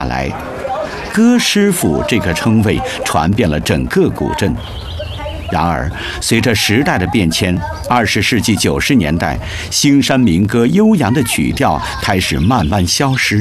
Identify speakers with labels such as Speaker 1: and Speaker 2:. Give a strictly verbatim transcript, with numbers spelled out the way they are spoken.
Speaker 1: 来，歌师傅这个称谓传遍了整个古镇。然而，随着时代的变迁，二十世纪九十年代，兴山民歌悠扬的曲调开始慢慢消失。